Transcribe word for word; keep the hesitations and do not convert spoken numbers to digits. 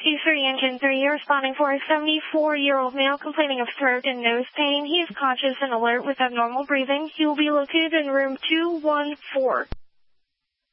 Rescue three, Engine three, you're responding for a seventy-four-year-old male complaining of throat and nose pain. He is conscious and alert with abnormal breathing. He will be located in room two one four.